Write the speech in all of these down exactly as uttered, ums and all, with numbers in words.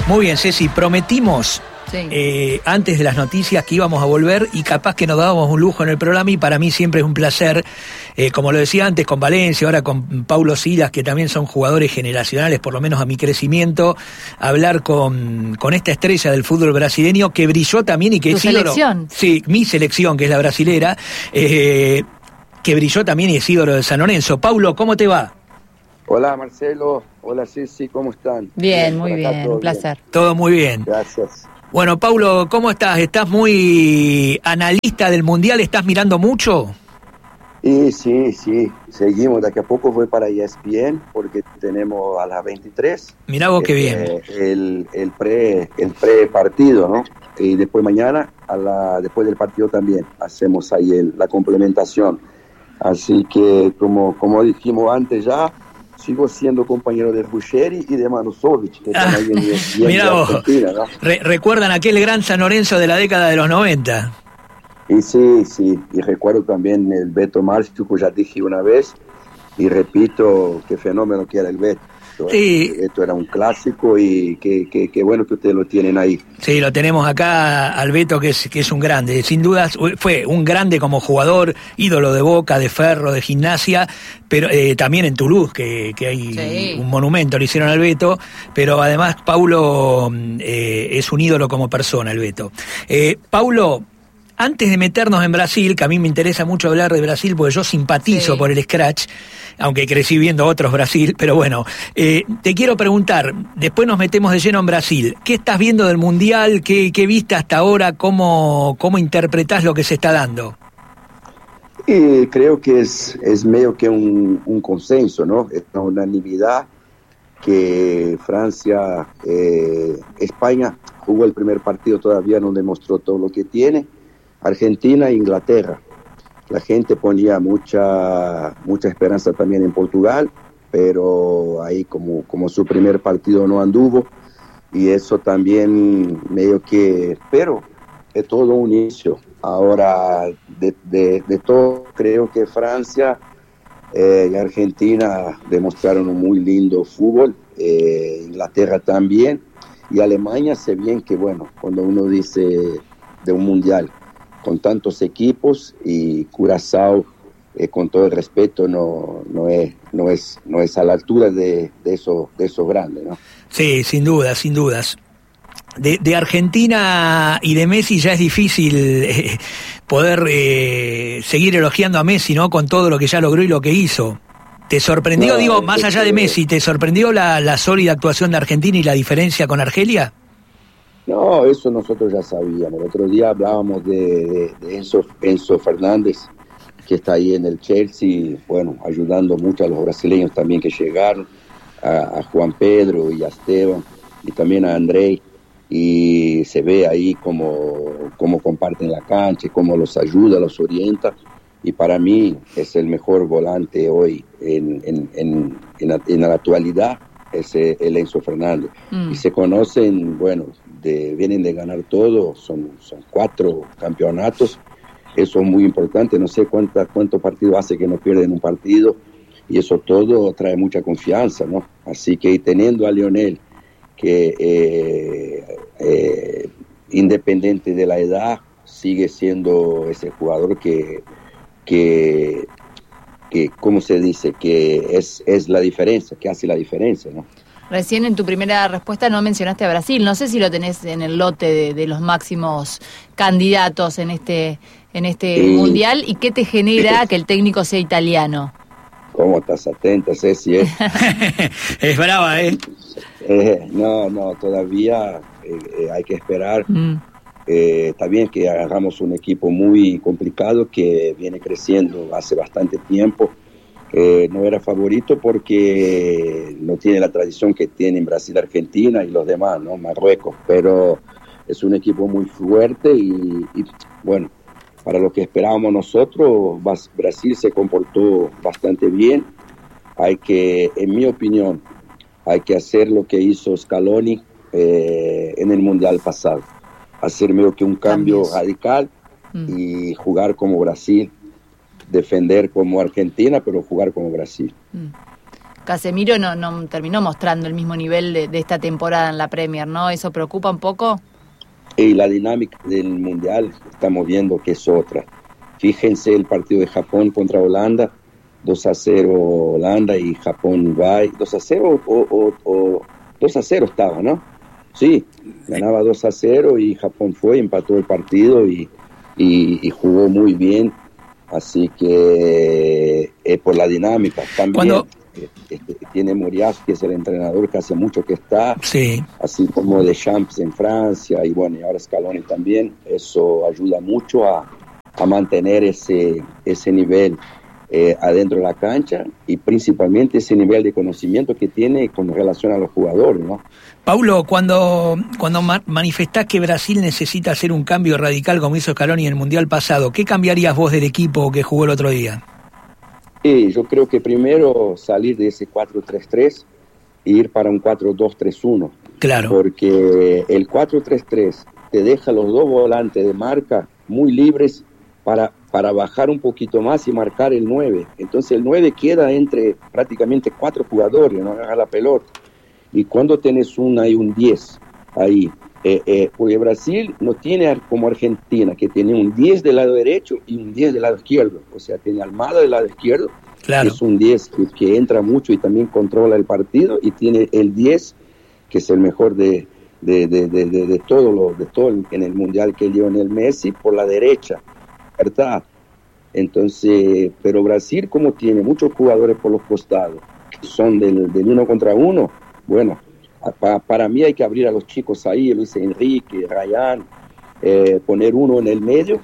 Muy bien, Ceci, prometimos sí. eh, antes de las noticias que íbamos a volver y capaz que nos dábamos un lujo en el programa y para mí siempre es un placer, eh, como lo decía antes con Valencia, ahora con Paulo Silas, que también son jugadores generacionales, por lo menos a mi crecimiento, hablar con, con esta estrella del fútbol brasileño que brilló también y que ¿Tu es ídolo. selección? Sí, mi selección, que es la brasilera, eh, que brilló también y es ídolo de San Lorenzo. Paulo, ¿cómo te va? Hola Marcelo, hola Ceci, ¿cómo están? Bien, bien muy bien, todo un placer. Bien. Todo muy bien. Gracias. Bueno, Paulo, ¿cómo estás? ¿Estás muy analista del Mundial? ¿Estás mirando mucho? Y sí, sí, seguimos. Daqui a poco voy para E S P N porque tenemos a las veintitrés. Mirá vos qué eh, bien. El, el, pre, el pre partido, ¿no? Y después mañana, a la, después del partido también, hacemos ahí el, la complementación. Así que, como, como dijimos antes ya, sigo siendo compañero de Ruggeri y de Manusovic, que están ah, ahí en E S P N mirá de vos, Argentina, ¿no? Re- ¿recuerdan aquel gran San Lorenzo de la década de los noventa? Y sí, sí, y recuerdo también el Beto Márcio, que ya dije una vez, y repito, qué fenómeno que era el Beto. Sí. Esto era un clásico y qué, qué, qué bueno que ustedes lo tienen ahí. Sí, lo tenemos acá al Beto, que es, que es un grande. Sin dudas fue un grande como jugador, ídolo de Boca, de Ferro, de Gimnasia, pero eh, también en Toulouse, que, que hay sí. un monumento, le hicieron al Beto, pero además Paulo eh, es un ídolo como persona, el Beto. Eh, Paulo, antes de meternos en Brasil, que a mí me interesa mucho hablar de Brasil porque yo simpatizo sí. por el Scratch, aunque crecí viendo otros Brasil, pero bueno, eh, te quiero preguntar, después nos metemos de lleno en Brasil, ¿qué estás viendo del Mundial? ¿Qué, qué viste hasta ahora? ¿Cómo, cómo interpretás lo que se está dando? Y creo que es, es medio que un, un consenso, ¿no? Es una unanimidad que Francia, eh, España jugó el primer partido, todavía no demostró todo lo que tiene. Argentina e Inglaterra. La gente ponía mucha mucha esperanza también en Portugal, pero ahí como, como su primer partido no anduvo, y eso también medio que, pero es todo un inicio. Ahora, de, de, de todo, creo que Francia eh, y Argentina demostraron un muy lindo fútbol, eh, Inglaterra también, y Alemania sé bien que, bueno, cuando uno dice de un mundial, con tantos equipos, y Curazao, eh, con todo el respeto, no, no, es, no, es, no es a la altura de, de esos de esos grandes, ¿no? Sí, sin dudas, sin dudas. De, de Argentina y de Messi ya es difícil eh, poder eh, seguir elogiando a Messi, ¿no? Con todo lo que ya logró y lo que hizo. ¿Te sorprendió, no, digo, más allá de Messi, te sorprendió la, la sólida actuación de Argentina y la diferencia con Argelia? No, eso nosotros ya sabíamos. El otro día hablábamos de, de, de Enzo, Enzo Fernández, que está ahí en el Chelsea, bueno, ayudando mucho a los brasileños también que llegaron, a, a Juan Pedro y a Esteban, y también a Andrei, y se ve ahí cómo, cómo comparten la cancha, cómo los ayuda, los orienta, y para mí es el mejor volante hoy en, en, en, en, la, en la actualidad, es el Enzo Fernández. Mm. Y se conocen, bueno, de, vienen de ganar todo, son, son cuatro campeonatos, eso es muy importante, no sé cuánta, cuántos partidos hace que no pierden un partido, y eso todo trae mucha confianza, ¿no? Así que teniendo a Lionel, que eh, eh, independiente de la edad, sigue siendo ese jugador que, que, que ¿cómo se dice? Que es, es la diferencia, que hace la diferencia, ¿no? Recién en tu primera respuesta no mencionaste a Brasil, no sé si lo tenés en el lote de, de los máximos candidatos en este, en este sí. Mundial, y qué te genera que el técnico sea italiano. ¿Cómo estás atenta, Ceci? ¿Eh? Es brava, ¿eh? eh no, no, todavía eh, eh, hay que esperar. Mm. Eh, está bien que hagamos un equipo muy complicado que viene creciendo hace bastante tiempo. Eh, no era favorito porque no tiene la tradición que tienen Brasil, Argentina y los demás, ¿no? Marruecos, pero es un equipo muy fuerte y, y bueno, para lo que esperábamos nosotros, Brasil se comportó bastante bien. Hay que, en mi opinión, hay que hacer lo que hizo Scaloni eh, en el Mundial pasado, hacer medio que un cambio Cambios. radical mm. y jugar como Brasil, defender como Argentina, pero jugar como Brasil. Casemiro no, no terminó mostrando el mismo nivel de, de esta temporada en la Premier, ¿no? ¿Eso preocupa un poco? Y la dinámica del Mundial estamos viendo que es otra. Fíjense el partido de Japón contra Holanda, dos a cero Holanda y Japón va, dos a cero o, o, o dos a cero estaba, ¿no? Sí, ganaba dos a cero y Japón fue, empató el partido y, y, y jugó muy bien, así que es por la dinámica. También Cuando... este, tiene Morias, que es el entrenador que hace mucho que está, sí. así como Deschamps en Francia y bueno, y ahora Scaloni también, eso ayuda mucho a, a mantener ese, ese nivel eh, adentro de la cancha y principalmente ese nivel de conocimiento que tiene con relación a los jugadores, ¿no? Paulo, cuando, cuando ma- manifestás que Brasil necesita hacer un cambio radical como hizo Scaloni en el Mundial pasado, ¿qué cambiarías vos del equipo que jugó el otro día? Sí, yo creo que primero salir de ese cuatro tres tres e ir para un cuatro dos tres uno. Claro. Porque el cuatro tres tres te deja los dos volantes de marca muy libres para, para bajar un poquito más y marcar el nueve. Entonces el nueve queda entre prácticamente cuatro jugadores, no agarra la pelota. Y cuando tenés un, hay un diez ahí, eh, eh, porque Brasil no tiene como Argentina, que tiene un diez del lado derecho y un diez del lado izquierdo. O sea, tiene Almada del lado izquierdo, claro. que es un diez que, que entra mucho y también controla el partido, y tiene el diez, que es el mejor de, de, de, de, de, de todo lo, de todo en el Mundial, que es Lionel Messi, por la derecha, ¿verdad? Entonces, pero Brasil, como tiene muchos jugadores por los costados, que son del, del uno contra uno, bueno, para, para mí hay que abrir a los chicos ahí, Luis Enrique, Ryan, eh, poner uno en el medio,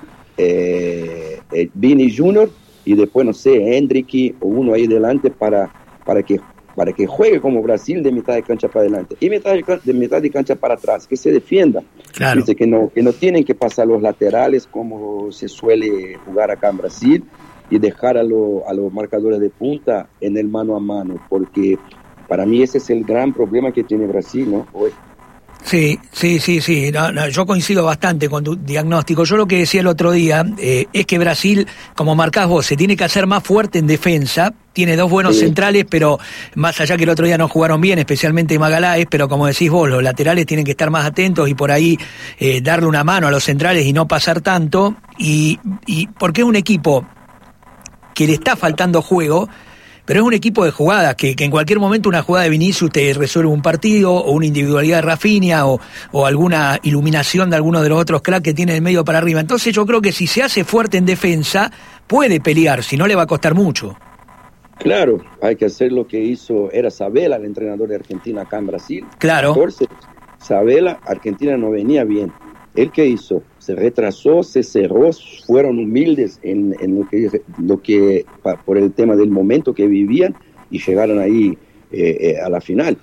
eh, eh, Vini Junior, y después, no sé, Hendrick o uno ahí delante para, para, que, para que juegue como Brasil de mitad de cancha para adelante y mitad de, de mitad de cancha para atrás, que se defienda. Claro. Dice que no, que no tienen que pasar los laterales como se suele jugar acá en Brasil y dejar a, lo, a los marcadores de punta en el mano a mano, porque para mí ese es el gran problema que tiene Brasil, ¿no? Hoy. Sí, sí, sí, sí. No, no, yo coincido bastante con tu diagnóstico. Yo lo que decía el otro día eh, es que Brasil, como marcás vos, se tiene que hacer más fuerte en defensa. Tiene dos buenos sí. centrales, pero más allá que el otro día no jugaron bien, especialmente Magalhães, pero como decís vos, los laterales tienen que estar más atentos y por ahí eh, darle una mano a los centrales y no pasar tanto. Y, y porque es un equipo que le está faltando juego, pero es un equipo de jugadas, que, que en cualquier momento una jugada de Vinicius te resuelve un partido, o una individualidad de Rafinha, o, o alguna iluminación de alguno de los otros cracks que tiene el medio para arriba. Entonces yo creo que si se hace fuerte en defensa, puede pelear, si no le va a costar mucho. Claro, hay que hacer lo que hizo, era Sabella, el entrenador de Argentina acá en Brasil. Claro. catorce, Sabella, Argentina no venía bien. ¿Él qué hizo? Se retrasó, se cerró, fueron humildes en, en lo que, lo que pa, por el tema del momento que vivían y llegaron ahí eh, eh, a la final.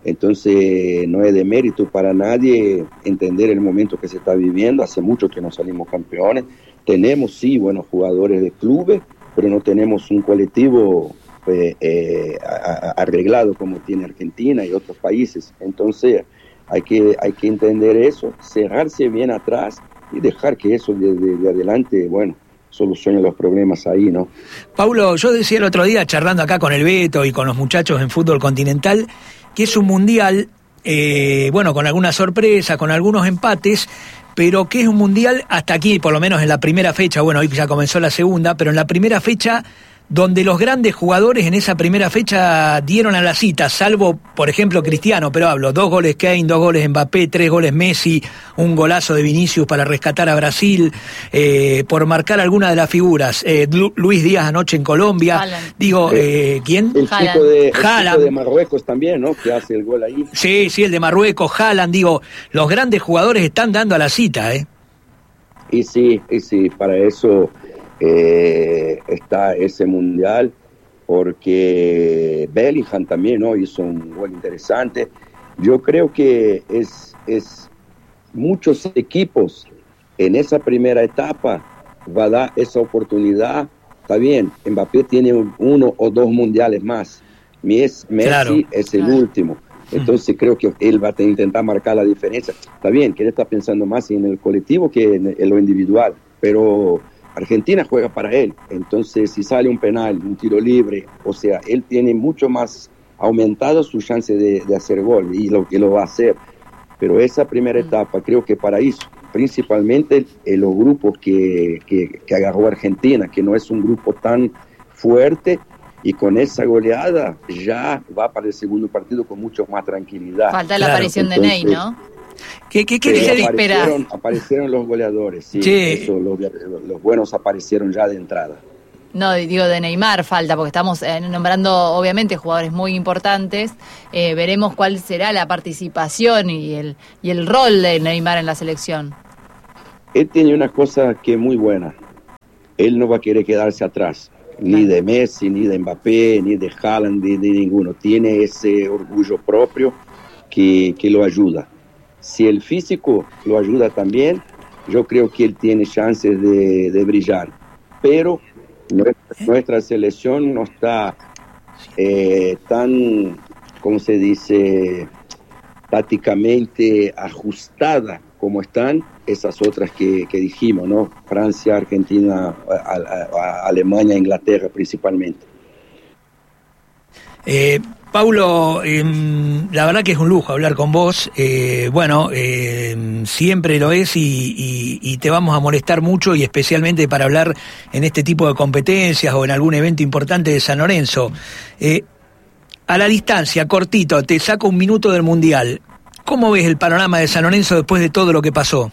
Entonces no es de mérito para nadie entender el momento que se está viviendo. Hace mucho que no salimos campeones. Tenemos, sí, buenos jugadores de clubes, pero no tenemos un colectivo eh, eh, a, a, arreglado como tiene Argentina y otros países. Entonces hay que, hay que entender eso, cerrarse bien atrás y dejar que eso de, de, de adelante, bueno, solucione los problemas ahí, ¿no? Paulo, yo decía el otro día, charlando acá con el Beto y con los muchachos en fútbol continental, que es un mundial, eh, bueno, con algunas sorpresas, con algunos empates, pero que es un mundial hasta aquí, por lo menos en la primera fecha, bueno, hoy ya comenzó la segunda, pero en la primera fecha donde los grandes jugadores en esa primera fecha dieron a la cita, salvo, por ejemplo, Cristiano, pero hablo, dos goles Kane, dos goles Mbappé, tres goles Messi, un golazo de Vinicius para rescatar a Brasil, eh, por marcar alguna de las figuras, eh, Lu- Luis Díaz anoche en Colombia, Haaland. digo, eh, ¿quién? El chico, de, el Haaland. chico de Marruecos también, ¿no? Que hace el gol ahí. Sí, sí, el de Marruecos, Haaland, digo, los grandes jugadores están dando a la cita, ¿eh? Y sí, y sí, para eso eh, está ese mundial, porque Bellingham también, ¿no? Hizo un gol interesante. Yo creo que es, es muchos equipos en esa primera etapa va a dar esa oportunidad. Está bien, Mbappé tiene uno o dos mundiales más. Messi Claro. es el Claro. último. Entonces creo que él va a intentar marcar la diferencia. Está bien que él está pensando más en el colectivo que en, en lo individual, pero Argentina juega para él. Entonces si sale un penal, un tiro libre, o sea, él tiene mucho más aumentado su chance de, de hacer gol, y lo que lo va a hacer. Pero esa primera etapa, creo que para eso, principalmente en los grupos que, que, que agarró Argentina, que no es un grupo tan fuerte, y con esa goleada ya va para el segundo partido con mucho más tranquilidad. Falta la claro, aparición entonces, de Ney, ¿no? ¿Qué, qué, qué se espera? Aparecieron los goleadores, sí, sí. Eso, los, los buenos aparecieron ya de entrada. No, digo de Neymar falta, porque estamos eh, nombrando obviamente jugadores muy importantes. Eh, veremos cuál será la participación y el, y el rol de Neymar en la selección. Él tiene una cosa que es muy buena. Él no va a querer quedarse atrás. Ni de Messi, ni de Mbappé, ni de Haaland, ni de ninguno. Tiene ese orgullo propio que, que lo ayuda. Si el físico lo ayuda también, yo creo que él tiene chances de, de brillar. Pero nuestra, nuestra selección no está eh, tan, ¿cómo se dice?, tácticamente ajustada como están esas otras que, que dijimos, ¿no? Francia, Argentina, a, a, a Alemania, Inglaterra principalmente. Eh, Paulo, eh, la verdad que es un lujo hablar con vos. Eh, bueno, eh, siempre lo es y, y, y te vamos a molestar mucho, y especialmente para hablar en este tipo de competencias o en algún evento importante de San Lorenzo. Eh, a la distancia, cortito, te saco un minuto del Mundial. ¿Cómo ves el panorama de San Lorenzo después de todo lo que pasó?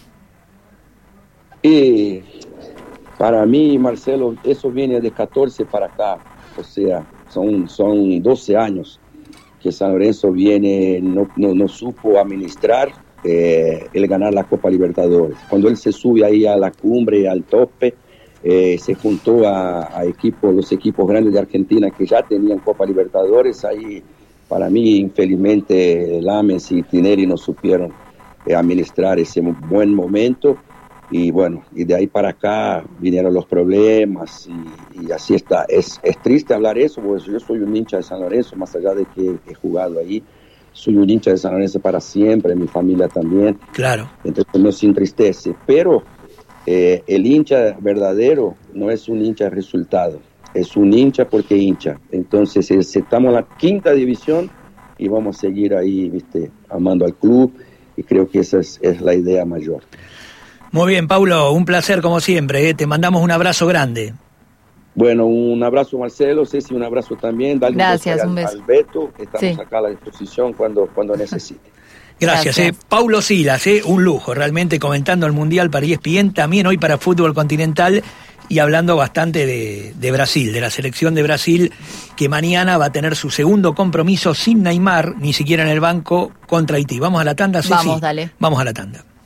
Eh, para mí, Marcelo, eso viene de catorce para acá. O sea, son, son doce años que San Lorenzo viene, no, no, no supo administrar eh, el ganar la Copa Libertadores. Cuando él se sube ahí a la cumbre, al tope, eh, se juntó a, a equipos, los equipos grandes de Argentina que ya tenían Copa Libertadores. Ahí, para mí, infelizmente, Lames y Tineri no supieron eh, administrar ese buen momento. Y bueno, y de ahí para acá vinieron los problemas y, y así está. Es, es triste hablar eso, porque yo soy un hincha de San Lorenzo, más allá de que he jugado ahí. Soy un hincha de San Lorenzo para siempre, mi familia también. Claro. Entonces nos entristece. Pero eh, el hincha verdadero no es un hincha de resultado, es un hincha porque hincha. Entonces estamos en la quinta división y vamos a seguir ahí, viste, amando al club, y creo que esa es, es la idea mayor. Muy bien, Paulo, un placer como siempre, ¿eh? Te mandamos un abrazo grande. Bueno, un abrazo, Marcelo, Ceci, un abrazo también. Dale Gracias, un beso al, al Beto, estamos sí. acá a la disposición cuando, cuando necesite. Gracias, Gracias. Eh. Paulo Silas, eh, un lujo, realmente comentando el Mundial para E S P N, también hoy para Fútbol Continental, y hablando bastante de, de Brasil, de la selección de Brasil, que mañana va a tener su segundo compromiso sin Neymar, ni siquiera en el banco, contra Haití. ¿Vamos a la tanda, Ceci? Vamos, dale. Vamos a la tanda.